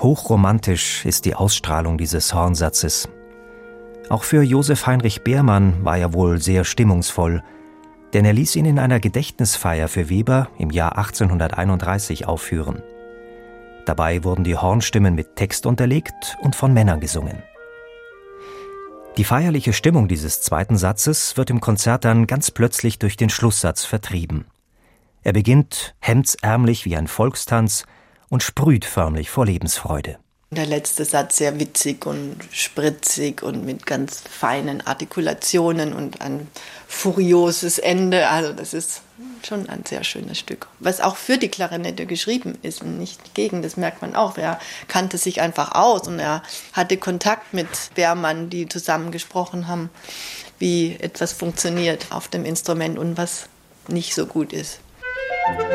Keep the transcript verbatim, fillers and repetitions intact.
Hochromantisch ist die Ausstrahlung dieses Hornsatzes. Auch für Joseph Heinrich Beermann war er wohl sehr stimmungsvoll, denn er ließ ihn in einer Gedächtnisfeier für Weber im Jahr achtzehnhunderteinunddreißig aufführen. Dabei wurden die Hornstimmen mit Text unterlegt und von Männern gesungen. Die feierliche Stimmung dieses zweiten Satzes wird im Konzert dann ganz plötzlich durch den Schlusssatz vertrieben. Er beginnt hemdsärmlich wie ein Volkstanz und sprüht förmlich vor Lebensfreude. Der letzte Satz sehr witzig und spritzig und mit ganz feinen Artikulationen und ein furioses Ende. Also das ist schon ein sehr schönes Stück, was auch für die Klarinette geschrieben ist und nicht gegen. Das merkt man auch. Er kannte sich einfach aus und er hatte Kontakt mit Beermann, die zusammen gesprochen haben, wie etwas funktioniert auf dem Instrument und was nicht so gut ist.